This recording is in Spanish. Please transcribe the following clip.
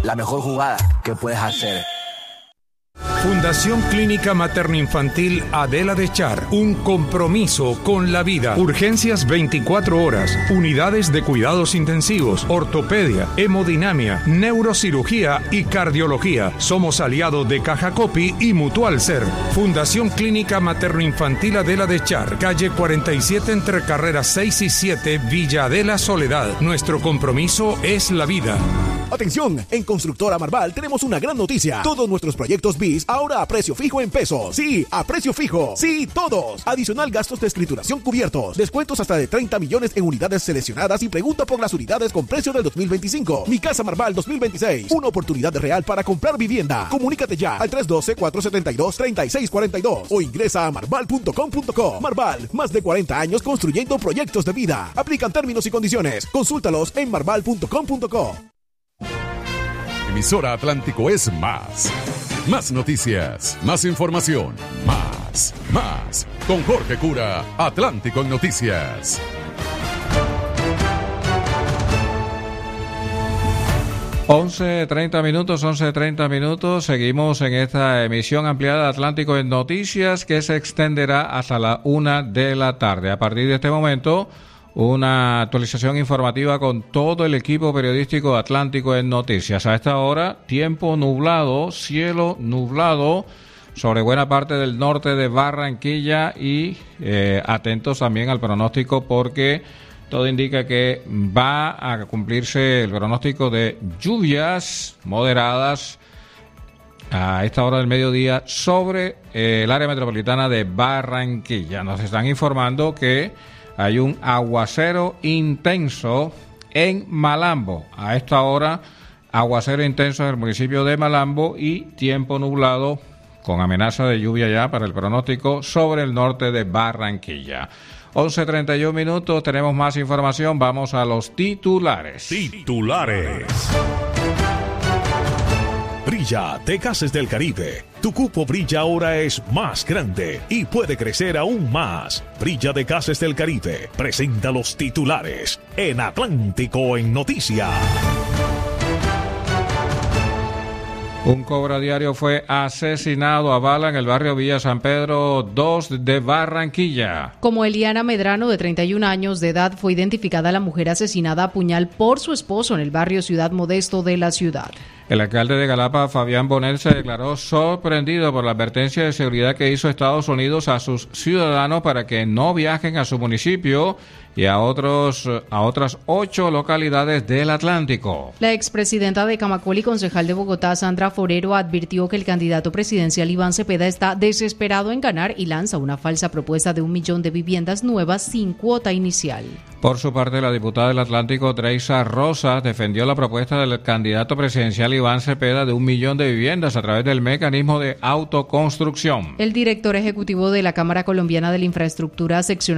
la mejor jugada que puedes hacer. Fundación Clínica Materno-Infantil Adela de Char, un compromiso con la vida. Urgencias 24 horas, unidades de cuidados intensivos, ortopedia, hemodinamia, neurocirugía y cardiología. Somos aliados de Caja Copi y Mutual Ser. Fundación Clínica Materno-Infantil Adela de Char, calle 47 entre carreras 6 y 7, Villa Adela Soledad. Nuestro compromiso es la vida. Atención, en Constructora Marval tenemos una gran noticia. Todos nuestros proyectos BIS ahora a precio fijo en pesos. Sí, a precio fijo. Sí, todos. Adicional gastos de escrituración cubiertos. Descuentos hasta de 30 millones en unidades seleccionadas y pregunta por las unidades con precio del 2025. Mi Casa Marval 2026. Una oportunidad real para comprar vivienda. Comunícate ya al 312-472-3642 o ingresa a marval.com.co. Marval, más de 40 años construyendo proyectos de vida. Aplican términos y condiciones. Consúltalos en marval.com.co. Emisora Atlántico es más. Más noticias, más información, más. Con Jorge Cura, Atlántico en Noticias. Once treinta minutos. Seguimos en esta emisión ampliada de Atlántico en Noticias que se extenderá hasta la 1 de la tarde. A partir de este momento, una actualización informativa con todo el equipo periodístico de Atlántico en Noticias. A esta hora, tiempo nublado, cielo nublado sobre buena parte del norte de Barranquilla y atentos también al pronóstico porque todo indica que va a cumplirse el pronóstico de lluvias moderadas a esta hora del mediodía sobre el área metropolitana de Barranquilla. Nos están informando que hay un aguacero intenso en Malambo. A esta hora, aguacero intenso en el municipio de Malambo y tiempo nublado con amenaza de lluvia ya para el pronóstico sobre el norte de Barranquilla. 11:31 minutos, tenemos más información. Vamos a los titulares. Brilla Tecases del Caribe. Tu cupo Brilla ahora es más grande y puede crecer aún más. Brilla Tecases del Caribe presenta los titulares en Atlántico en Noticias. Un cobra diario fue asesinado a bala en el barrio Villa San Pedro 2 de Barranquilla. Como Eliana Medrano, de 31 años de edad, fue identificada la mujer asesinada a puñal por su esposo en el barrio Ciudad Modesto de la ciudad. El alcalde de Galapa, Fabián Bonel, se declaró sorprendido por la advertencia de seguridad que hizo Estados Unidos a sus ciudadanos para que no viajen a su municipio y a otras 8 localidades del Atlántico. La expresidenta de Camacol y concejal de Bogotá, Sandra Forero, advirtió que el candidato presidencial Iván Cepeda está desesperado en ganar y lanza una falsa propuesta de 1 millón de viviendas nuevas sin cuota inicial. Por su parte, la diputada del Atlántico, Dreisa Rosas, defendió la propuesta del candidato presidencial Iván Cepeda de 1 millón de viviendas a través del mecanismo de autoconstrucción. El director ejecutivo de la Cámara Colombiana de la Infraestructura seccional